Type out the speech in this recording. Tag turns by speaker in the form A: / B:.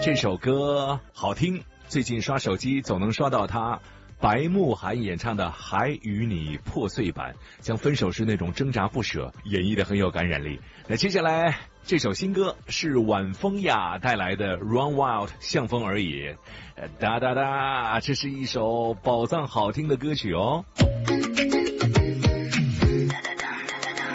A: 这首歌好听，最近刷手机总能刷到它。白慕涵演唱的《还与你》破碎版，将分手时那种挣扎不舍演绎得很有感染力。那接下来这首新歌是晚风雅带来的《Run Wild》，向风而已。哒哒哒，这是一首宝藏好听的歌曲哦。